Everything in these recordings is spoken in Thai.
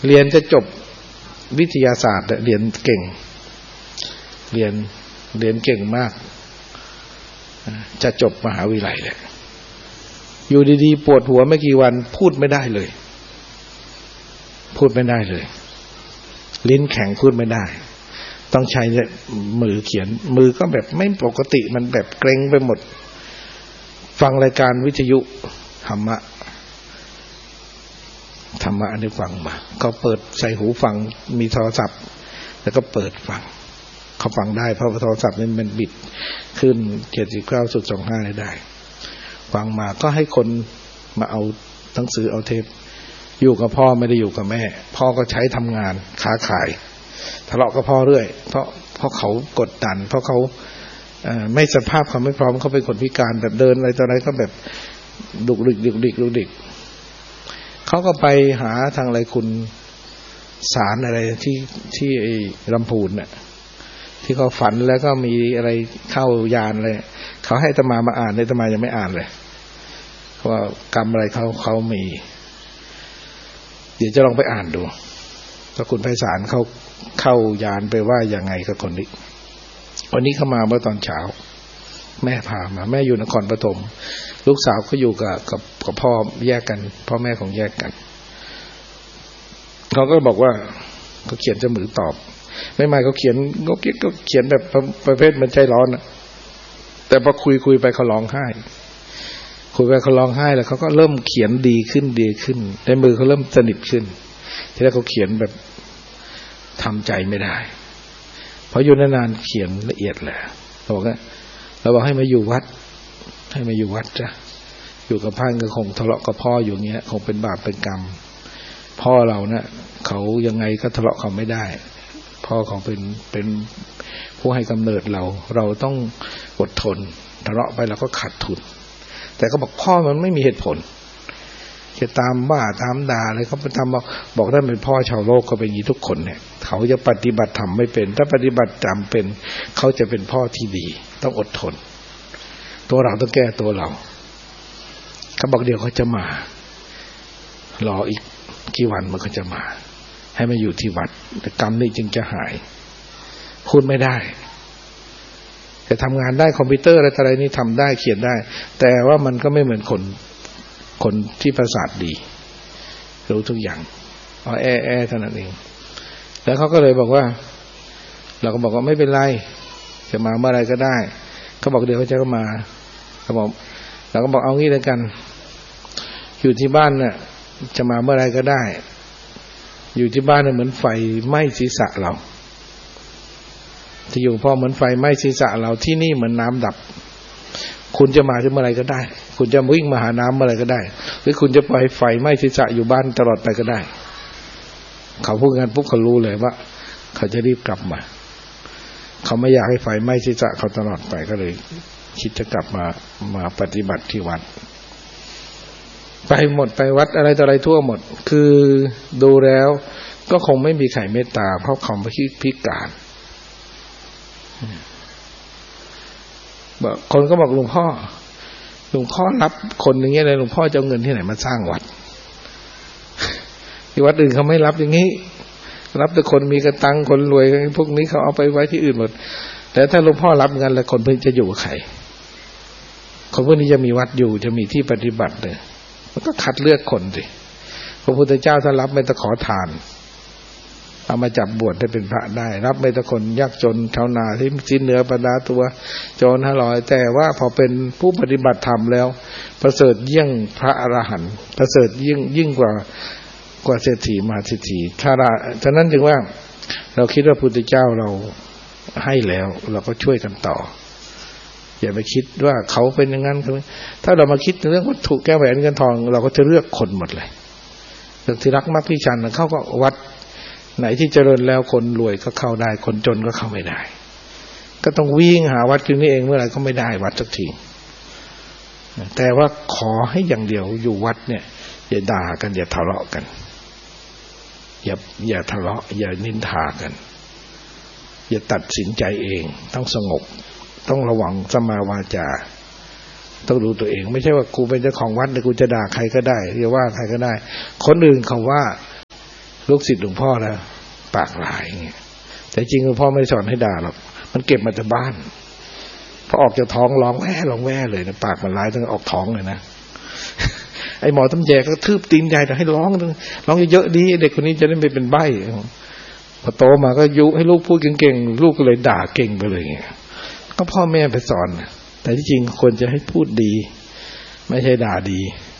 เรียนจะจบวิทยาศาสตร์เรียนเก่งเรียนเก่งมากจะจบมหาวิทยาลัยเลยอยู่ดีๆปวดหัวไม่กี่วันพูดไม่ได้เลยลิ้นแข็งพูดไม่ได้ต้องใช้มือเขียนมือก็แบบไม่ปกติมันแบบเกร็งไปหมดฟังรายการวิทยุธรรมะอันนี้ฟังมาเขาเปิดใส่หูฟังมีโทรศัพท์แล้วก็เปิดฟังเขาฟังได้เพราะโทรศัพท์มันบิดขึ้น 79.25 ได้ฟังมาก็ให้คนมาเอาหนังสือเอาเทปอยู่กับพ่อไม่ได้อยู่กับแม่พ่อก็ใช้ทำงานค้าขายทะเลาะกับพ่อเรื่อยเพราะเขากดดันเพราะเขาไม่สภาพเขาไม่พร้อมเขาเป็นคนพิการแบบเดินอะไรต่ออะไรก็แบบดุกดิกเขาก็ไปหาทางอะไรคุณสารอะไรที่ไอ้ลำพูนน่ะที่เขาฝันแล้วก็มีอะไรเข้ายานอะไรเขาให้อาตมาอ่านอาตมายังไม่อ่านเลยว่ากรรมอะไรเขามีเดี๋ยวจะลองไปอ่านดูถ้าคุณไพศาลเขาเข้ายานไปว่ายังไงกับคนนี้วันนี้เขามาเมื่อตอนเช้าแม่พามาแม่อยู่นครปฐมลูกสาวเขาอยู่กับพ่อแยกกันพ่อแม่ของแยกกันเขาก็บอกว่าเขาเขียนจะมือตอบไม่เขาเขียนแบบประเภทมันใจร้อนนะแต่พอคุยไปเขาร้องไห้คุยไปเขาร้องไห้แล้วเขาก็เริ่มเขียนดีขึ้นในมือเขาเริ่มสนิทขึ้นทีแรกเขาเขียนแบบทำใจไม่ได้เพราะอยู่นานๆเขียนละเอียดแหละเราบอกให้มาอยู่วัดจ้ะอยู่กับพ่อก็คงทะเลาะกับพ่ออยู่เงี้ยคงเป็นบาปเป็นกรรมพ่อเราเนี่ยเขายังไงก็ทะเลาะเขาไม่ได้พ่อเขาเป็นผู้ให้กำเนิดเราต้องอดทนทะเลาะไปแล้วก็ขาดทุนแต่ก็บอกพ่อมันไม่มีเหตุผลจะตามบ้าตามด่าอะไรเขาไปทำบอกท่านเป็นพ่อชาวโลกก็เป็นอย่างนี้ทุกคนเนี่ยเขาจะปฏิบัติธรรมไม่เป็นถ้าปฏิบัติธรรมเป็นเขาจะเป็นพ่อที่ดีต้องอดทนตัวเราต้องแก้ตัวเราเขาบอกเดี๋ยวเขาจะมารออีกกี่วันมันก็จะมาให้มาอยู่ที่วัดแต่กรรมนี้จึงจะหายพูดไม่ได้แต่ทำงานได้คอมพิวเตอร์อะไรนี่ทำได้เขียนได้แต่ว่ามันก็ไม่เหมือนคนที่ประสาทดีรู้ทุกอย่างเท่านั้นเองแล้วเขาก็เลยบอกว่าเราก็บอกว่าไม่เป็นไรจะมาเมื่อไรก็ได้เขาบอกเดี๋ยวเขาจะมาเขาบอกเราก็บอกเอางี้เลยกันอยู่ที่บ้านน่ะจะมาเมื่อไรก็ได้อยู่ที่บ้านน่ะเหมือนไฟไหม้ศีรษะเราที่อยู่พ่อเหมือนไฟไหม้ศีรษะเราที่นี่เหมือนน้ำดับคุณจะมาเมื่อไรก็ได้คุณจะวิ่งมาหาน้ำเมื่อไรก็ได้หรือคุณจะปล่อยไฟไหม้ศีรษะอยู่บ้านตลอดไปก็ได้เขาพูดกันปุ๊บเขารู้เลยว่าเขาจะรีบกลับมาเขาไม่อยากให้ไฟไหม้ศีรษะเขาตลอดไปก็เลยคิดจะกลับมาปฏิบัติที่วัดไปหมดไปวัดอะไรต่ออะไรทั่วหมดคือดูแล้วก็คงไม่มีใครเมตตาเพราะเขาพิการคนก็บอกหลวงพ่อรับคนอย่างเงี้ยเลยหลวงพ่อจะเอาเงินที่ไหนมาสร้างวัดที่วัดอื่นเขาไม่รับอย่างนี้รับแต่คนมีกระตังคนรวยพวกนี้เขาเอาไปไว้ที่อื่นหมดแต่ถ้าหลวงพ่อรับเงินแล้วคนเพิ่งจะอยู่กับใครคนพวกนี้จะมีวัดอยู่จะมีที่ปฏิบัติเลยมันก็คัดเลือกคนสิพระพุทธเจ้าถ้ารับไม่ต้องขอทานเอามาจับบวชได้เป็นพระได้รับไม่ต้องคนยากจนชาวนาที่สิ้นเนื้อประดาตัวโจร500แต่ว่าพอเป็นผู้ปฏิบัติธรรมแล้วประเสริฐยิ่งพระอรหันต์ประเสริฐยิ่งกว่าเศรษฐีมหาเศรษฐีฉะนั้นจึงว่าเราคิดว่าพระพุทธเจ้าเราให้แล้วเราก็ช่วยกันต่ออย่าไปคิดว่าเขาเป็นอย่างนั้นถ้าเรามาคิดเรื่องวัตถุแก้วแหวนเงินทองเราก็จะเลือกคนหมดเลยเรื่องที่รักมักที่ชันเขาก็วัดไหนที่เจริญแล้วคนรวยก็เข้าได้คนจนก็เข้าไม่ได้ก็ต้องวิ่งหาวัดคือนี่เองเมื่อไหร่ก็ไม่ได้วัดสักทีแต่ว่าขอให้อย่างเดียวอยู่วัดเนี่ยอย่าด่ากันอย่าทะเลาะกันอย่าทะเลาะอย่านินทากันอย่าตัดสินใจเองต้องสงบต้องระวังสัมมาวาจาต้องดูตัวเองไม่ใช่ว่ากูเป็นเจ้าของวัดเลยกูจะด่าใครก็ได้จะว่าใครก็ได้คนอื่นเขาว่าลูกศิษย์หลวงพ่อนะปากหลายเงี้ยแต่จริงหลวงพ่อไม่สอนให้ด่าหรอกมันเก็บมาจากบ้านพอออกจากท้องร้องแว่เลยนะปากมันร้ายตั้งออกท้องเลยนะไอ้หมอตำแยก็ทืบตีนใหญ่แต่ให้ร้องเยอะๆดีเด็กคนนี้จะได้ไม่เป็นใบ้พอโตมาก็ยุให้ลูกพูดเก่งๆลูกก็เลยด่าเก่งไปเลยเงี้ยก็พ่อแม่ไปสอนแต่ที่จริงควรจะให้พูดดีไม่ใช่ด่าดี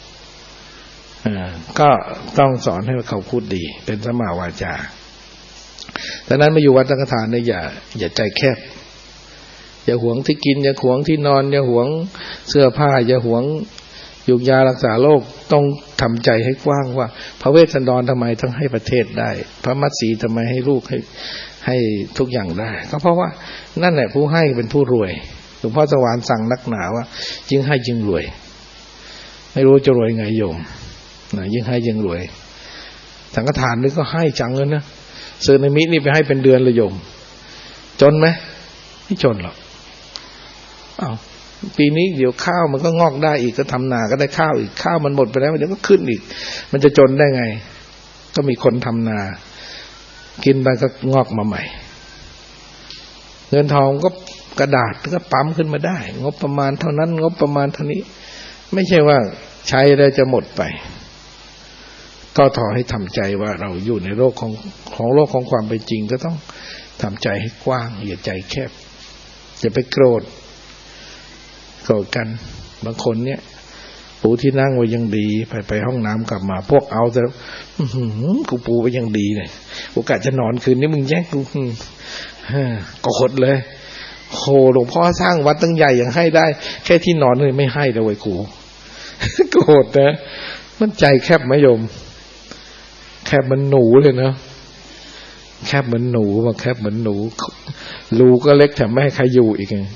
ก็ต้องสอนให้เขาพูดดีเป็นสัมมาวาจาดังนั้นมาอยู่วัดสังฆทานเนี่ยอย่าใจแคบอย่าหวงที่กินอย่าหวงที่นอนอย่าหวงเสื้อผ้าอย่าหวงยุกยารักษาโรคต้องทำใจให้กว้างว่าพระเวสสันดรทำไมต้องให้ประเทศได้พระมัตสีทำไมให้ลูกให้ทุกอย่างได้ก็เพราะว่านั่นแหละผู้ให้เป็นผู้รวยหลวงพ่อสวรรค์สั่งนักหนาว่ายิ่งให้ยิ่งรวยไม่รู้จะรวยไงโยมนะยิ่งให้ยิ่งรวยสังฆทานนี่ก็ให้จังเลยนะเซอร์นามินี่ไปให้เป็นเดือนเลยโยมจนไหมไม่จนหรอกอ้าวปีนี้เดี๋ยวข้าวมันก็งอกได้อีกก็ทำนาก็ได้ข้าวอีกข้าวมันหมดไปแล้วเดี๋ยวก็ขึ้นอีกมันจะจนได้ไงก็มีคนทำนากินไปก็งอกมาใหม่เงินทองก็กระดาษก็ปั๊มขึ้นมาได้งบประมาณเท่านั้นงบประมาณเท่านี้ไม่ใช่ว่าใช้แล้วจะหมดไปก็ขอให้ทำใจว่าเราอยู่ในโลกของโลกของความเป็นจริงก็ต้องทำใจให้กว้างอย่าใจแคบอย่าไปโกรธกันบางคนเนี่ยปูที่นั่งไว้ยังดีไปห้องน้ำกลับมาพวกเอาแต่กูปูไว้ยังดีเลยโอกาสจะนอนคืนนี้มึงแย่งกูก็ขดเลยโหหลวงพ่อสร้างวัดตั้งใหญ่ยังให้ได้แค่ที่นอนเลยไม่ให้เลยไว้กูโกรธนะมันใจแคบไหมโยมแคบเหมือนหนูเลยนะแคบเหมือนหนูว่าแคบเหมือนหนูรูก็เล็กแถมไม่ให้ใครอยู่อีกไง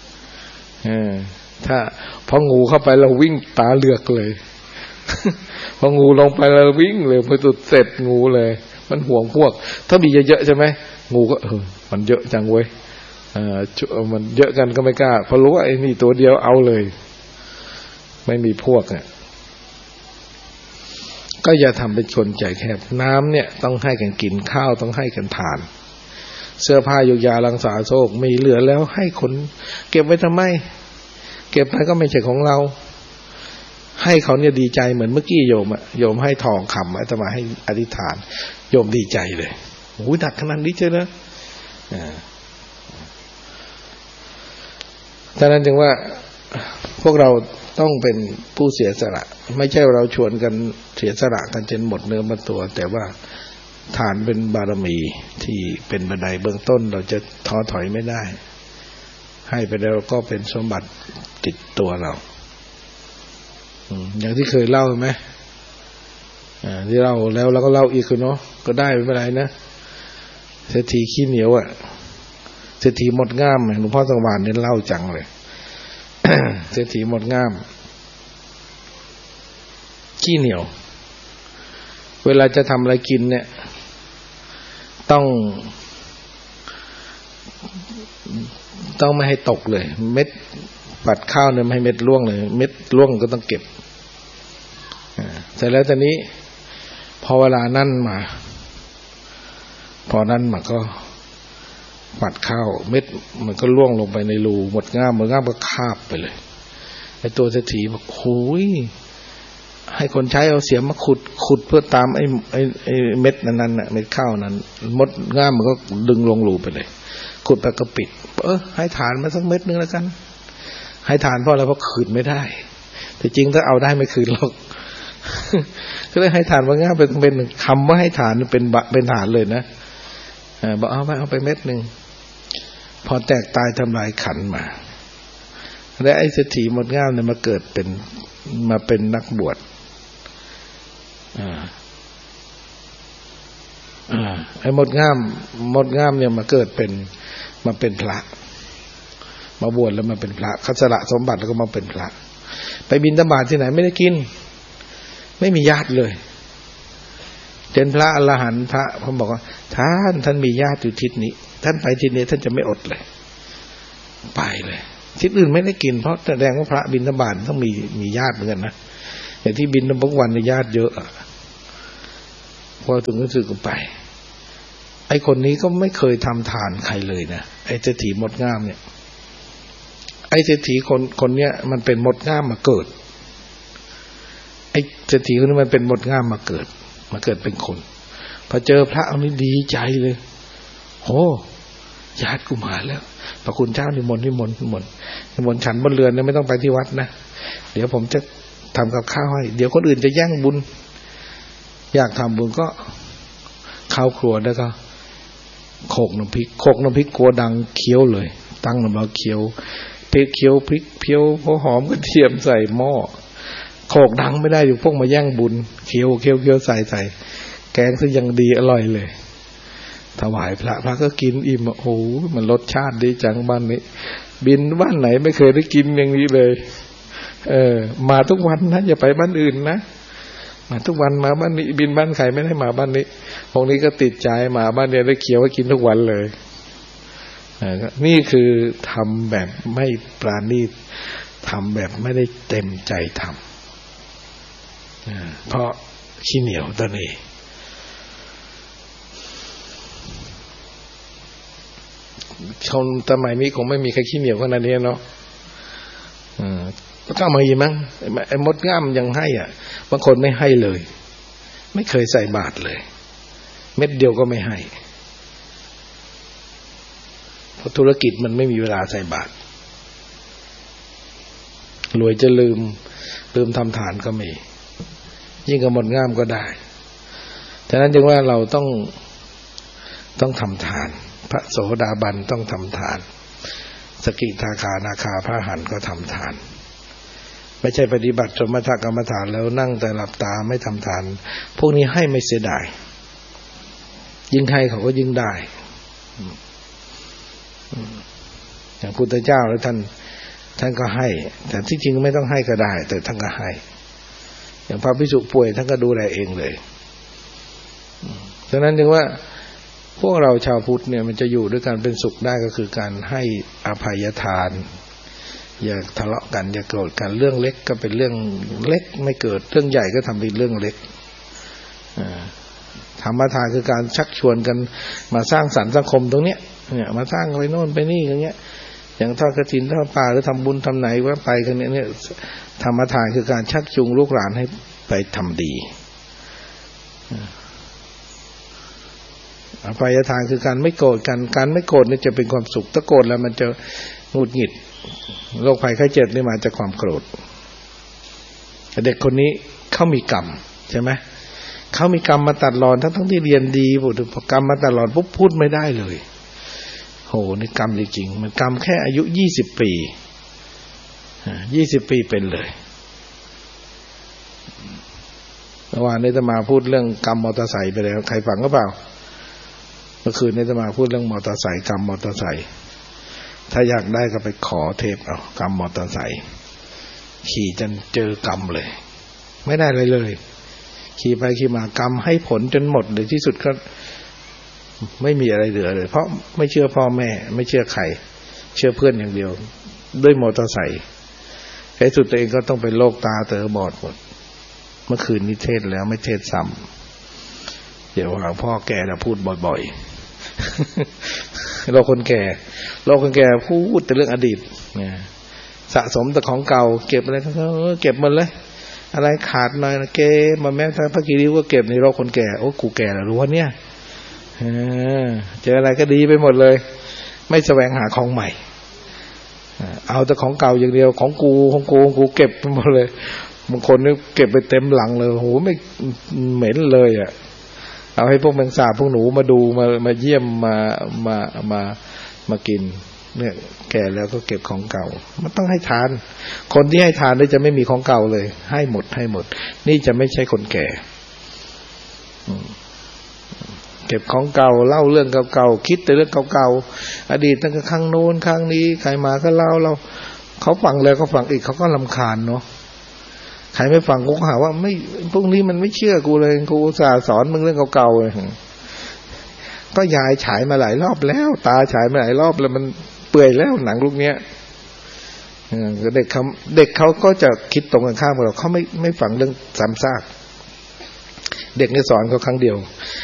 ถ้าพองูเข้าไปเราวิ่งตาเหลือกเลยพองูลงไปเราวิ่งเลยพอจุดเสร็จงูเลยมันห่วงพวกถ้ามีเยอะๆใช่ไหมงูก็มันเยอะจังเว้ยมันเยอะกันก็ไม่กล้าพอรู้ว่าไอ้นี่ตัวเดียวเอาเลยไม่มีพวกเนี่ยก็อย่าทำเป็นคนใจแคบน้ำเนี่ยต้องให้กันกินข้าวต้องให้กันทานเสื้อผ้ายุกยารักษาโรคมีเหลือแล้วให้คนเก็บไว้ทำไมเก็บไปก็ไม่ใช่ของเราให้เขาเนี่ยดีใจเหมือนเมื่อกี้โยมให้ทองคำอาตมาให้อธิษฐานโยมดีใจเลยโอ้ยหนักขนาดนี้เจ้านะดังนั้นจึงว่าพวกเราต้องเป็นผู้เสียสละไม่ใช่เราชวนกันเสียสละกันจนหมดเนื้อหมดตัวแต่ว่าฐานเป็นบารมีที่เป็นบันไดเบื้องต้นเราจะท้อถอยไม่ได้ให้ไปแล้วก็เป็นสมบัติติดตัวเราอย่างที่เคยเล่าไหมที่เล่าแล้วเราก็เล่าอีกคือเนาะก็ได้ไม่เป็นไรนะเศรษฐีขี้เหนียวเศรษฐีหมดง่ามหลวงพ่อสังวาลเนี่ยเล่าจังเลย เศรษฐีหมดง่ามขี้เหนียวเวลาจะทำอะไรกินเนี่ยต้องไม่ให้ตกเลยเม็ดปัดข้าวเนี่ยไม่ให้เม็ดร่วงเลยเม็ดร่วงก็ต้องเก็บแต่แล้วตอนนี้พอเวลานั่นมาพอนั้นมาก็ปัดข้าวเม็ดมันก็ร่วงลงไปในรูหมดง่ามก็คาบไปเลยไอ้ตัวเศรษฐีบอกโอ้ยให้คนใช้เอาเสียมมาขุดเพื่อตามไอ้เม็ดนั้นน่ะเม็ดข้าวนั้นมดง่ามมันก็ดึงลงรูไปเลยขุดไปก็ปิดให้ฐานมาสักเม็ดนึงแล้วกันให้ฐานเพราะอะไรเพราะคืนไม่ได้แต่จริงถ้าเอาได้ไม่คืนหรอกก็เลยให้ฐานว่าง่ามเป็นคำว่าให้ฐานเป็นฐานเลยนะบอกเอาไปเม็ดนึงพอแตกตายทำลายขันมาและไอ้เศรษฐีหมดง่ามเนี่ยมาเกิดมาเป็นนักบวชไอ้หมดง่ามเนี่ยมาเกิดมาเป็นพระมาบวชแล้วมาเป็นพระคัสละสมบัติแล้วก็มาเป็นพระไปบิณฑบาตที่ไหนไม่ได้กินไม่มีญาติเลยเป็นพระอรหันต์พระเขาบอกว่าท่านมีญาติอยู่ทิศนี้ท่านไปทิศนี้ท่านจะไม่อดเลยไปเลยทิศอื่นไม่ได้กินเพราะแสดงว่าพระบิณฑบาตต้องมีญาติเหมือนกันนะอย่างที่บิณฑบาตวันในญาติเยอะพอถึงรู้สึกก็ไปไอ้คนนี้ก็ไม่เคยทำทานใครเลยนะไอ้เศรษฐีมดงามเนี่ยไอ้เศรษฐีคนเนี้ยมันเป็นมดงามมาเกิดไอ้เศรษฐีคนนี้มันเป็นมดงามมาเกิดเป็นคนพอเจอพระเอานี่ดีใจเลยโอ้ญาติกูมาแล้วพระคุณเจ้านิมนต์ฉันบนเรือนเนี่ยไม่ต้องไปที่วัดนะเดี๋ยวผมจะทำกับข้าวให้เดี๋ยวคนอื่นจะแย่งบุญอยากทำบุญก็เข้าครัวแล้วก็โขกน้ำพริกกลัวดังเคี้ยวเลยตั้งน้ำเราเคี้ยวพริกเคี้ยวพริกเคี้ยวหัวหอมกระเทียมใส่หม้อโขกดังไม่ได้อยู่พวกมาแย่งบุญเคี้ยวใส่แกงซะยังดีอร่อยเลยถวายพระก็กินอิ่มโอ้มันรสชาติดีจังบ้านนี้บินบ้านไหนไม่เคยได้กินอย่างนี้เลยมาทุกวันนะอย่าไปบ้านอื่นนะมาทุกวันมาบ้านนี้บินบ้านใครไม่ได้มาบ้านนี้พวกนี้ก็ติดใจมาบ้านเนี้ยได้เคี้ยวกินทุกวันเลยนี่คือทำแบบไม่ปราณีตทำแบบไม่ได้เต็มใจทำเพราะขี้เหนียวตัวนี้คนสมัยนี้คงไม่มีใครขี้เหนียวขนาดนี้เนาะก็มาอีกมั้งไอ้มดง่ามยังให้อ่ะบางคนไม่ให้เลยไม่เคยใส่บาตรเลยเม็ดเดียวก็ไม่ให้เพราะธุรกิจมันไม่มีเวลาใส่บาตรรวยจะลืมทำทานก็มียิ่งกับมดง่ามก็ได้ฉะนั้นจึงว่าเราต้องทำทานพระโสดาบันต้องทำทานสกิทาคานาคาพระอรหันต์ก็ทำทานไม่ใช่ปฏิบัติสมถกรรมฐานแล้วนั่งแต่หลับตาไม่ทำทานพวกนี้ให้ไม่เสียดายยิ่งให้เขาก็ยิ่งได้อย่างพุทธเจ้าแล้วท่านก็ให้แต่ที่จริงไม่ต้องให้ก็ได้แต่ท่านก็ให้อย่างพระภิกษุป่วยท่านก็ดูแลเองเลยฉะนั้นจึงว่าพวกเราชาวพุทธเนี่ยมันจะอยู่ด้วยกันเป็นสุขได้ก็คือการให้อภัยทานอย่าทะเลาะกันอย่าโกรธกันเรื่องเล็กก็เป็นเรื่องเล็กไม่เกิดเรื่องใหญ่ก็ทำเป็นเรื่องเล็กธรรมทานคือการชักชวนกันมาสร้างสรรค์สังคมตรงเนี้ยเนี่ยมาสร้างไปโน่นไปนี่อย่างเงี้ยอย่างทอดกฐินทอดป่าหรือทำบุญทำไหนว่าไปกันเนี่ยธรรมทานคือการชักจูงลูกหลานให้ไปทำดีอภัยทานคือการไม่โกรธกันการไม่โกรธนี่จะเป็นความสุขถ้าโกรธแล้วมันจะหงุดหงิดโรคภัยไข้เจ็บนี่มาจากความโกรธเด็กคนนี้เขามีกรรมใช่ไหมเขามีกรรมมาตัดรอนทั้งที่เรียนดีพอกรรมมาตัดรอนปุ๊บพูดไม่ได้เลยโหนี่กรรมจริงๆมันกรรมแค่อายุ20 ปี20 ปีเป็นเลยเมื่อวานนี้จะมาพูดเรื่องกรรมมอเตอร์ไซค์ไปแล้วใครฟังก็เปล่าเมื่อคืนนี้จะมาพูดเรื่องมอเตอร์ไซค์กรรมมอเตอร์ไซค์ถ้าอยากได้ก็ไปขอเทปเอากรรมมอเตอร์ไซค์ขี่จนเจอกรรมเลยไม่ได้เลยขี่ไปขี่มากรรมให้ผลจนหมดเลยที่สุดก็ไม่มีอะไรเหลือเลยเพราะไม่เชื่อพ่อแม่ไม่เชื่อใครเชื่อเพื่อนอย่างเดียวด้วยมอเตอร์ไซค์ในสุดตัวเองก็ต้องเป็นโรคตาเต๋อบอดหมดเมื่อคืนนี้เทศแล้วไม่เทศซ้ำเดี๋ยวหาพ่อแก่จะพูดบ่อยๆเราคนแก่พูดแต่เรื่องอดีตสะสมแต่ของเก่าเก็บอะไรก็เก็บหมดเลยอะไรขาดหน่อยเก็บมาแม้แต่พระกีริ้วก็เก็บในเราคนแก่โอ้กูแก่แล้วรู้ว่าเนี่ยเจออะไรก็ดีไปหมดเลยไม่แสวงหาของใหม่เอาแต่ของเก่าอย่างเดียวของกูเก็บไปหมดเลยบางคนนี่เก็บไปเต็มหลังเลยโหไม่เหม็นเลยอ่ะเอาให้พวกแมงสาบพวกหนูมาดูมาเยี่ยมมากินเนี่ยแก่แล้วก็เก็บของเก่ามันต้องให้ทานคนที่ให้ทานนี่จะไม่มีของเก่าเลยให้หมดนี่จะไม่ใช่คนแก่เก็บของเก่าเล่าเรื่องเก่าๆคิดแต่เรื่องเก่าๆอดีตตั้งแต่ครั้งโน้นครั้งนี้ใครมาก็เล่าเราเขาฟังแล้วก็ฟังอีกเขาก็รำคาญเนาะใครไม่ฟังกูก็หาว่าไม่พวกนี้มันไม่เชื่อกูเลยกูอุตส่าห์สอนมึงเรื่องเก่าๆเลยก็ยายฉายมาหลายรอบแล้วตาฉายมาหลายรอบแล้วมันเปื่อยแล้วหนังลูกเนี้ยเด็กเขาก็จะคิดตรงกันข้ามกับเราเขาไม่ฟังเรื่องซ้ำซากเด็กนี่สอนเขาครั้งเดียว